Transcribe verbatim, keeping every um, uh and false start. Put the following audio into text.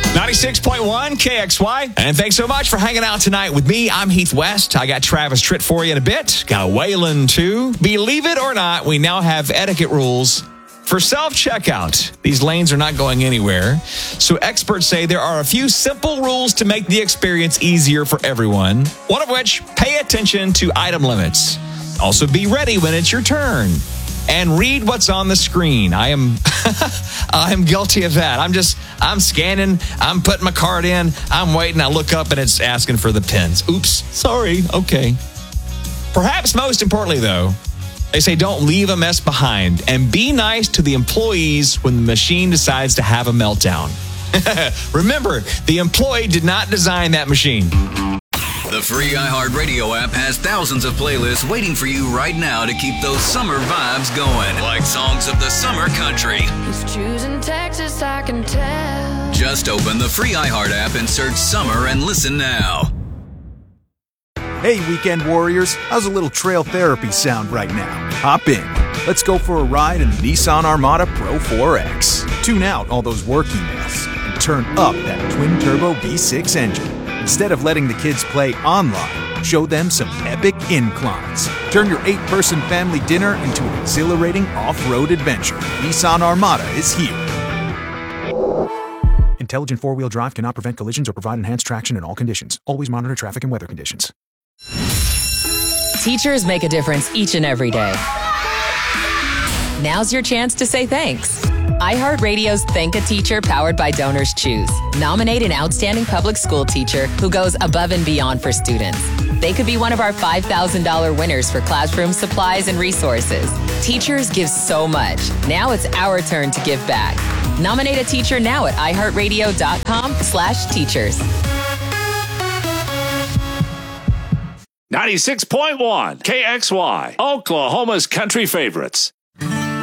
ninety-six point one K X Y. And thanks so much for hanging out tonight with me. I'm Heath West. I got Travis Tritt for you in a bit. Got Waylon too. Believe it or not, we now have etiquette rules for self-checkout. These lanes are not going anywhere. So experts say there are a few simple rules to make the experience easier for everyone. One of which, pay attention to item limits. Also be ready when it's your turn. And read what's on the screen. I am I'm guilty of that. I'm just, I'm scanning, I'm putting my card in, I'm waiting, I look up and it's asking for the pins. Oops, sorry, okay. Perhaps most importantly though, they say don't leave a mess behind and be nice to the employees when the machine decides to have a meltdown. Remember, the employee did not design that machine. The free iHeartRadio app has thousands of playlists waiting for you right now to keep those summer vibes going. Like songs of the summer country. He's choosing Texas, I can tell. Just open the free iHeart app and search summer and listen now. Hey, weekend warriors. How's a little trail therapy sound right now? Hop in. Let's go for a ride in the Nissan Armada Pro four X. Tune out all those work emails and turn up that twin-turbo V six engine. Instead of letting the kids play online, show them some epic inclines. Turn your eight-person family dinner into an exhilarating off-road adventure. Nissan Armada is here. Intelligent four-wheel drive cannot prevent collisions or provide enhanced traction in all conditions. Always monitor traffic and weather conditions. Teachers make a difference each and every day. Now's your chance to say thanks. iHeartRadio's Thank a Teacher powered by Donors Choose. Nominate an outstanding public school teacher who goes above and beyond for students. They could be one of our five thousand dollars winners for classroom supplies and resources. Teachers give so much. Now it's our turn to give back. Nominate a teacher now at iHeartRadio.com slash teachers. ninety-six point one K X Y, Oklahoma's country favorites.